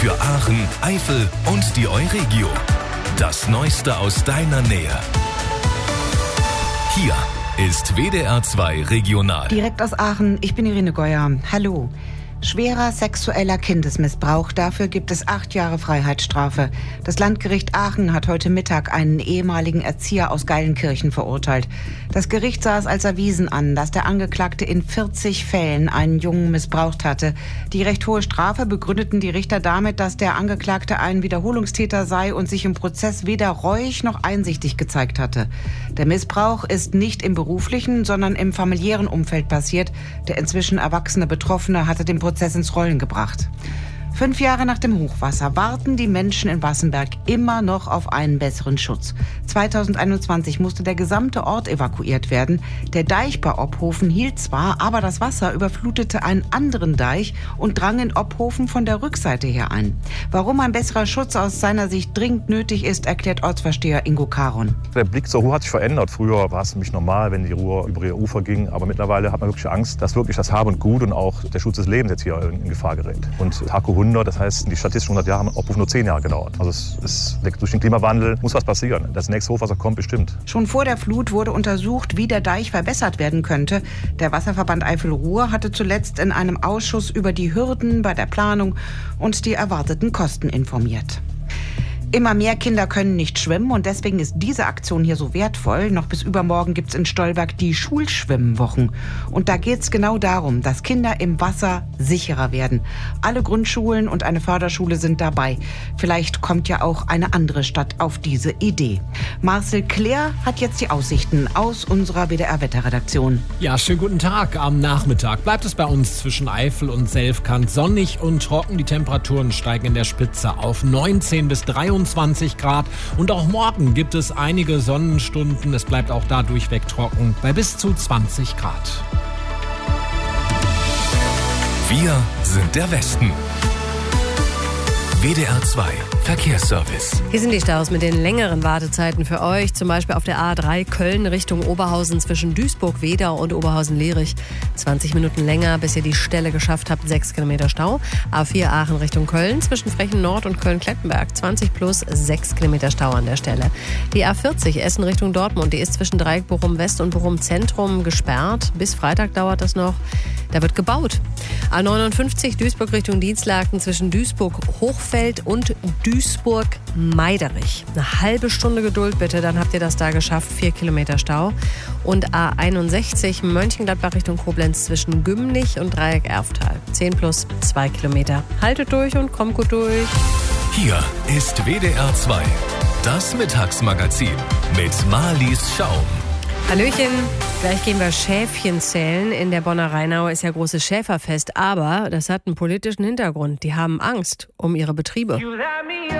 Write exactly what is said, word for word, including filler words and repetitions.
Für Aachen, Eifel und die Euregio. Das Neueste aus deiner Nähe. Hier ist W D R zwei Regional. Direkt aus Aachen, ich bin Irene Geuer. Hallo. Schwerer sexueller Kindesmissbrauch, dafür gibt es acht Jahre Freiheitsstrafe. Das Landgericht Aachen hat heute Mittag einen ehemaligen Erzieher aus Geilenkirchen verurteilt. Das Gericht sah es als erwiesen an, dass der Angeklagte in vierzig Fällen einen Jungen missbraucht hatte. Die recht hohe Strafe begründeten die Richter damit, dass der Angeklagte ein Wiederholungstäter sei und sich im Prozess weder reuig noch einsichtig gezeigt hatte. Der Missbrauch ist nicht im beruflichen, sondern im familiären Umfeld passiert. Der inzwischen erwachsene Betroffene hatte den Prozess ins Rollen gebracht. Fünf Jahre nach dem Hochwasser warten die Menschen in Wassenberg immer noch auf einen besseren Schutz. zweitausendeinundzwanzig musste der gesamte Ort evakuiert werden. Der Deich bei Ophofen hielt zwar, aber das Wasser überflutete einen anderen Deich und drang in Ophofen von der Rückseite her ein. Warum ein besserer Schutz aus seiner Sicht dringend nötig ist, erklärt Ortsvorsteher Ingo Caron. Der Blick zur Ruhr hat sich verändert. Früher war es nämlich normal, wenn die Ruhr über ihr Ufer ging. Aber mittlerweile hat man wirklich Angst, dass wirklich das Hab und Gut und auch der Schutz des Lebens jetzt hier in Gefahr gerät. Und Taco hundert, das heißt, die statistischen hundert Jahre haben Ophofen nur zehn Jahre gedauert. Also es ist, durch den Klimawandel muss was passieren. Das nächste Hochwasser kommt bestimmt. Schon vor der Flut wurde untersucht, wie der Deich verbessert werden könnte. Der Wasserverband Eifel-Ruhr hatte zuletzt in einem Ausschuss über die Hürden bei der Planung und die erwarteten Kosten informiert. Immer mehr Kinder können nicht schwimmen und deswegen ist diese Aktion hier so wertvoll. Noch bis übermorgen gibt's in Stolberg die Schulschwimmwochen. Und da geht's genau darum, dass Kinder im Wasser sicherer werden. Alle Grundschulen und eine Förderschule sind dabei. Vielleicht kommt ja auch eine andere Stadt auf diese Idee. Marcel Claire hat jetzt die Aussichten aus unserer W D R-Wetterredaktion. Ja, schönen guten Tag. Am Nachmittag bleibt es bei uns zwischen Eifel und Selfkant sonnig und trocken. Die Temperaturen steigen in der Spitze auf neunzehn bis dreiundzwanzig Grad. Und auch morgen gibt es einige Sonnenstunden. Es bleibt auch da durchweg trocken bei bis zu zwanzig Grad. Wir sind der Westen. W D R zwei Verkehrsservice. Hier sind die Staus mit den längeren Wartezeiten für euch. Zum Beispiel auf der A drei Köln Richtung Oberhausen zwischen Duisburg-Wedau und Oberhausen-Lierich. zwanzig Minuten länger, bis ihr die Stelle geschafft habt. sechs Kilometer Stau. A vier Aachen Richtung Köln zwischen Frechen Nord und Köln-Klettenberg. zwanzig plus sechs Kilometer Stau an der Stelle. Die A vierzig Essen Richtung Dortmund. Die ist zwischen Dreieck Bochum West und Bochum Zentrum gesperrt. Bis Freitag dauert das noch. Da wird gebaut. A neunundfünfzig Duisburg Richtung Dienstlaken zwischen Duisburg-Hochfeld und Duisburg-Meiderich. Eine halbe Stunde Geduld bitte, dann habt ihr das da geschafft. Vier Kilometer Stau. Und A einundsechzig Mönchengladbach Richtung Koblenz zwischen Gümlich und Dreieck Erftal. zehn plus zwei Kilometer. Haltet durch und kommt gut durch. Hier ist W D R zwei, das Mittagsmagazin mit Marlies Schaum. Hallöchen, gleich gehen wir Schäfchen zählen. In der Bonner Rheinau ist ja großes Schäferfest, aber das hat einen politischen Hintergrund. Die haben Angst um ihre Betriebe.